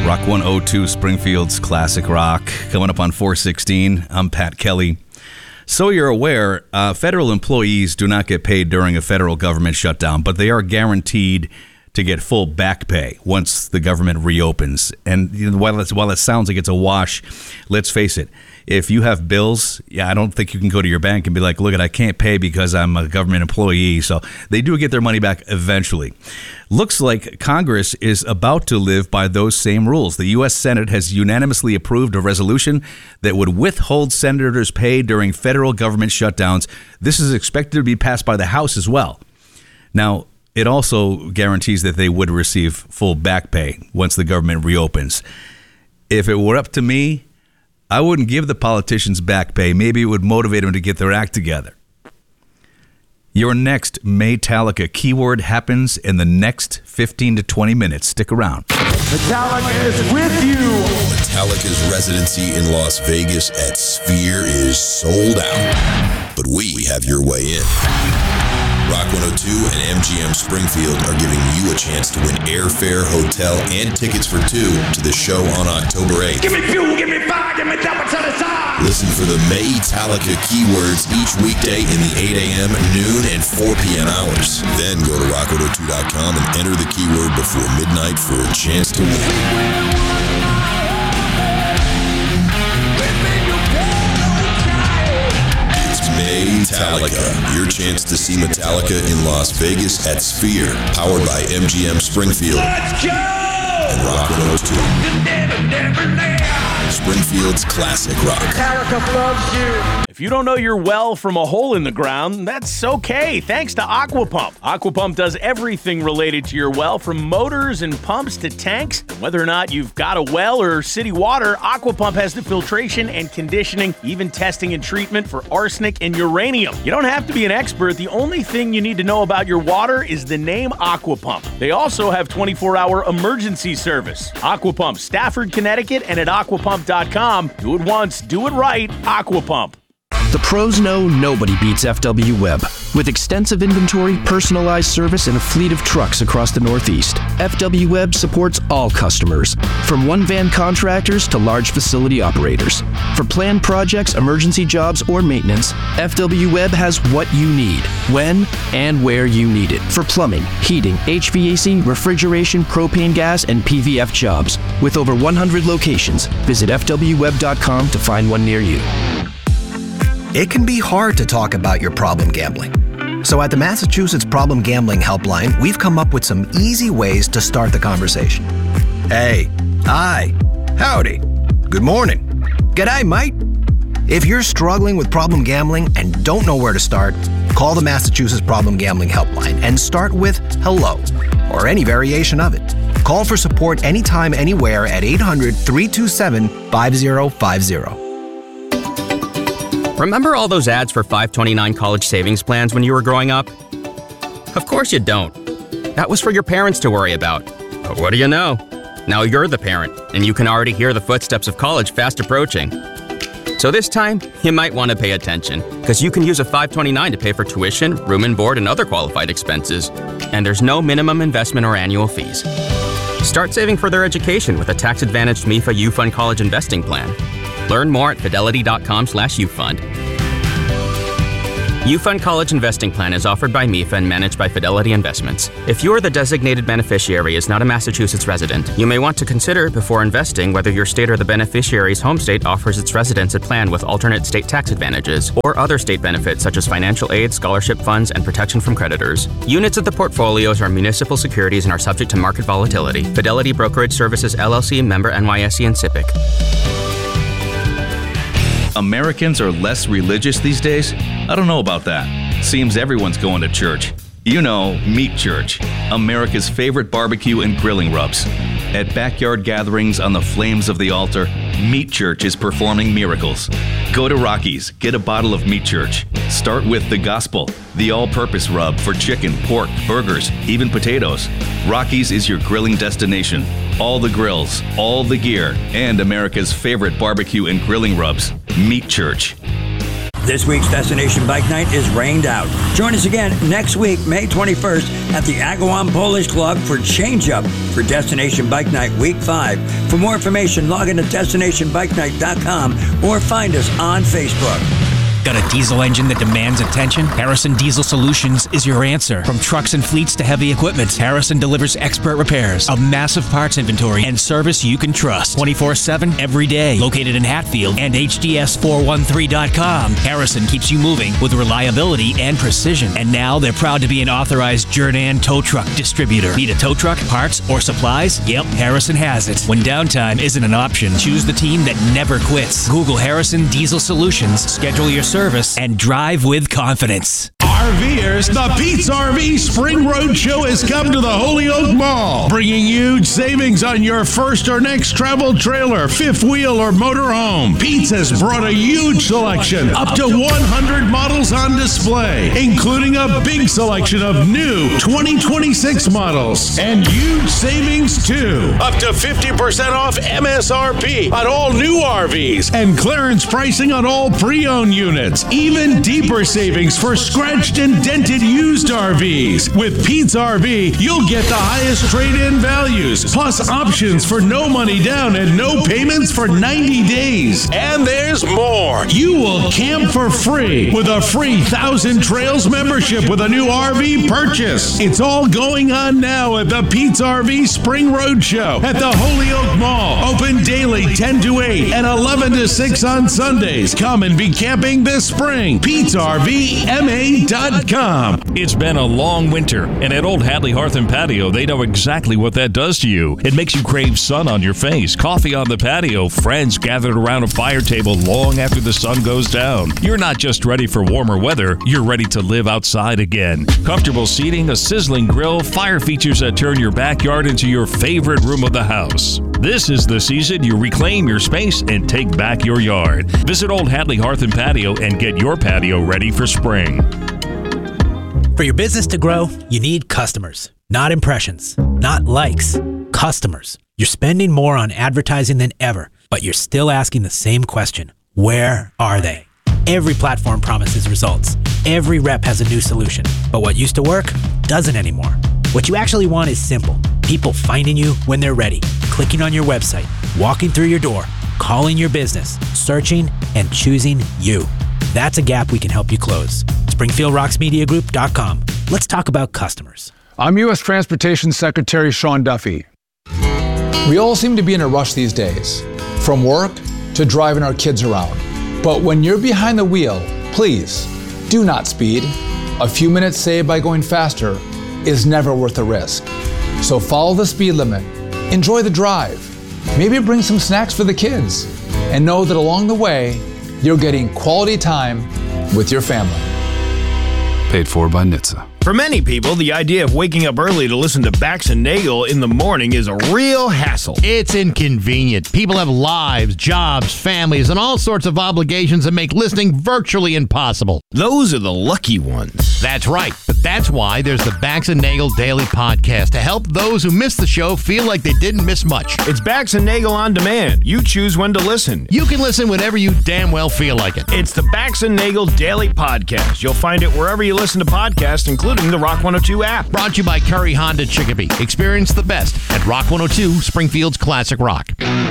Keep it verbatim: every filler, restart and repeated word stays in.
Rock one oh two, Springfield's Classic Rock. Coming up on four sixteen, I'm Pat Kelly. So you're aware, uh, federal employees do not get paid during a federal government shutdown, but they are guaranteed to get full back pay once the government reopens. And you know, while, it's, while it sounds like it's a wash, let's face it. If you have bills, yeah, I don't think you can go to your bank and be like, look, I can't pay because I'm a government employee. So they do get their money back eventually. Looks like Congress is about to live by those same rules. The U S Senate has unanimously approved a resolution that would withhold senators' pay during federal government shutdowns. This is expected to be passed by the House as well. Now, it also guarantees that they would receive full back pay once the government reopens. If it were up to me, I wouldn't give the politicians back pay. Maybe it would motivate them to get their act together. Your next Metallica keyword happens in the next fifteen to twenty minutes. Stick around. Metallica is with you. Metallica's residency in Las Vegas at Sphere is sold out. But we have your way in. Rock one oh two and M G M Springfield are giving you a chance to win airfare, hotel, and tickets for two to the show on October eighth. Give me fuel, give me fire, give me double to the side. Listen for the Metallica keywords each weekday in the eight a.m., noon, and four p.m. hours. Then go to rock one oh two dot com and enter the keyword before midnight for a chance to win. Metallica, your chance to see Metallica in Las Vegas at Sphere, powered by M G M Springfield. Let's go! And Rock one oh two. Springfield's Classic Rock. Metallica loves you. If you don't know your well from a hole in the ground, that's okay. Thanks to Aquapump. Aquapump does everything related to your well, from motors and pumps to tanks. And whether or not you've got a well or city water, Aquapump has the filtration and conditioning, even testing and treatment for arsenic and uranium. You don't have to be an expert. The only thing you need to know about your water is the name Aquapump. They also have twenty-four hour emergency service. Aquapump, Stafford, Connecticut, and at aquapump dot com. Do it once, do it right. Aquapump. The pros know nobody beats F W Web. With extensive inventory, personalized service, and a fleet of trucks across the Northeast, F W Web supports all customers, from one-van contractors to large facility operators. For planned projects, emergency jobs, or maintenance, F W Web has what you need, when and where you need it. For plumbing, heating, H V A C, refrigeration, propane gas, and P V F jobs. With over one hundred locations, visit F W web dot com to find one near you. It can be hard to talk about your problem gambling. So at the Massachusetts Problem Gambling Helpline, we've come up with some easy ways to start the conversation. Hey, hi, howdy, good morning, g'day, mate. If you're struggling with problem gambling and don't know where to start, call the Massachusetts Problem Gambling Helpline and start with hello, or any variation of it. Call for support anytime, anywhere at eight hundred, three two seven, five zero five zero. Remember all those ads for five twenty-nine college savings plans when you were growing up? Of course you don't. That was for your parents to worry about. But what do you know? Now you're the parent, and you can already hear the footsteps of college fast approaching. So this time, you might want to pay attention, because you can use a five twenty-nine to pay for tuition, room and board, and other qualified expenses. And there's no minimum investment or annual fees. Start saving for their education with a tax-advantaged M I F A U-Fund College Investing Plan. Learn more at fidelity dot com slash U Fund. U-Fund College Investing Plan is offered by M I F A and managed by Fidelity Investments. If you or the designated beneficiary is not a Massachusetts resident, you may want to consider before investing whether your state or the beneficiary's home state offers its residents a plan with alternate state tax advantages or other state benefits such as financial aid, scholarship funds, and protection from creditors. Units of the portfolios are municipal securities and are subject to market volatility. Fidelity Brokerage Services, L L C, member N Y S E and SIPC. Americans are less religious these days? I don't know about that. Seems everyone's going to church. You know, Meat Church, America's favorite barbecue and grilling rubs. At backyard gatherings on the flames of the altar, Meat Church is performing miracles. Go to Rocky's, get a bottle of Meat Church. Start with the gospel, the all-purpose rub for chicken, pork, burgers, even potatoes. Rocky's is your grilling destination. All the grills, all the gear, and America's favorite barbecue and grilling rubs. Meat Church. This week's Destination Bike Night is rained out. Join us again next week, May twenty-first, at the Agawam Polish Club for Change Up for Destination Bike Night Week five. For more information, log in to destination bike night dot com or find us on Facebook. Got a diesel engine that demands attention? Harrison Diesel Solutions is your answer. From trucks and fleets to heavy equipment, Harrison delivers expert repairs, a massive parts inventory, and service you can trust. twenty-four seven, every day. Located in Hatfield and H D S four one three dot com. Harrison keeps you moving with reliability and precision. And now they're proud to be an authorized Jordan tow truck distributor. Need a tow truck, parts, or supplies? Yep, Harrison has it. When downtime isn't an option, choose the team that never quits. Google Harrison Diesel Solutions, schedule your service, and drive with confidence. RVers, the Pete's R V Spring Road Show has come to the Holyoke Mall, bringing huge savings on your first or next travel trailer, fifth wheel, or motorhome. Pete's has brought a huge selection, up to one hundred models on display, including a big selection of new twenty twenty-six models, and huge savings too. Up to fifty percent off M S R P on all new R Vs, and clearance pricing on all pre-owned units. Even deeper savings for scratched and dented used R Vs. With Pete's R V, you'll get the highest trade-in values, plus options for no money down and no payments for ninety days. And there's more. You will camp for free with a free Thousand Trails membership with a new R V purchase. It's all going on now at the Pete's R V Spring Road Show at the Holyoke Mall. Open daily ten to eight and eleven to six on Sundays. Come and be camping this spring. Pete's R V M A dot com. It's been a long winter, and at Old Hadley Hearth and Patio, they know exactly what that does to you. It makes you crave sun on your face, coffee on the patio, friends gathered around a fire table long after the sun goes down. You're not just ready for warmer weather, you're ready to live outside again. Comfortable seating, a sizzling grill, fire features that turn your backyard into your favorite room of the house. This is the season you reclaim your space and take back your yard. Visit Old Hadley Hearth and Patio and get your patio ready for spring. For your business to grow, you need customers, not impressions, not likes, customers. You're spending more on advertising than ever, but you're still asking the same question. Where are they? Every platform promises results. Every rep has a new solution, but what used to work doesn't anymore. What you actually want is simple. People finding you when they're ready, clicking on your website, walking through your door, calling your business, searching, and choosing you. That's a gap we can help you close. Springfield Rocks Media Group dot com. Let's talk about customers. I'm U S Transportation Secretary Sean Duffy. We all seem to be in a rush these days, from work to driving our kids around. But when you're behind the wheel, please do not speed. A few minutes saved by going faster is never worth the risk. So follow the speed limit, enjoy the drive, maybe bring some snacks for the kids, and know that along the way, you're getting quality time with your family. Paid for by N H T S A. For many people, the idea of waking up early to listen to Bax and Nagel in the morning is a real hassle. It's inconvenient. People have lives, jobs, families, and all sorts of obligations that make listening virtually impossible. Those are the lucky ones. That's right. But that's why there's the Bax and Nagel Daily Podcast to help those who miss the show feel like they didn't miss much. It's Bax and Nagel on demand. You choose when to listen. You can listen whenever you damn well feel like it. It's the Bax and Nagel Daily Podcast. You'll find it wherever you listen to podcasts, including the Rock one oh two app. Brought to you by Curry Honda Chicopee. Experience the best at Rock one oh two, Springfield's Classic Rock.